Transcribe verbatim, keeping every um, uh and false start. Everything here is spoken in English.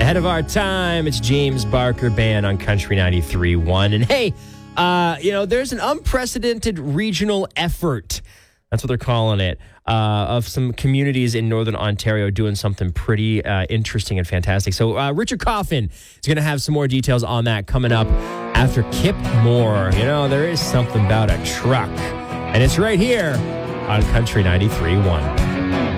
Ahead of our time, it's James Barker Band on Country ninety-three point one. And hey, uh, you know, there's an unprecedented regional effort. That's what they're calling it, uh, of some communities in Northern Ontario doing something pretty uh, interesting and fantastic. So uh, Richard Coffin is going to have some more details on that coming up after Kip Moore. You know, there is something about a truck, and it's right here on Country ninety-three point one.